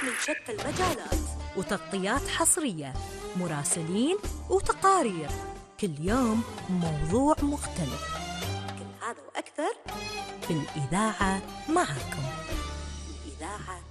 من شتى المجالات وتغطيات حصرية، مراسلين وتقارير، كل يوم موضوع مختلف. كل هذا وأكثر في الإذاعة معكم. الإذاعة